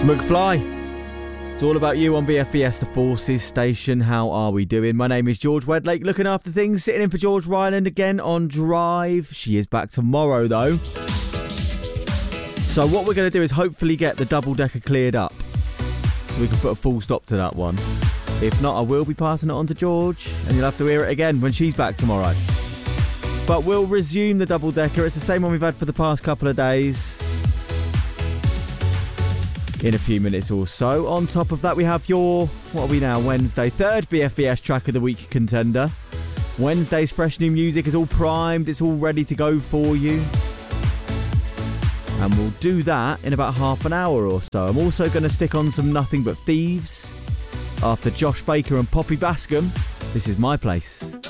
McFly. It's all about you on BFBS, the Forces station. How are we doing? My name is George Wedlake, looking after things, sitting in for George Ryland again on Drive. She is back tomorrow, though. So what we're going to do is hopefully get the double-decker cleared up so we can put a full stop to that one. If not, I will be passing it on to George, and you'll have to hear it again when she's back tomorrow. But we'll resume the double-decker. It's the same one we've had for the past couple of days. In a few minutes or so. On top of that, we have your, what are we now, Wednesday, third BFBS Track of the Week contender. Wednesday's fresh new music is all primed, it's all ready to go for you. And we'll do that in about half an hour or so. I'm also going to stick on some Nothing But Thieves. After Josh Baker and Poppy Bascom, this is My Place.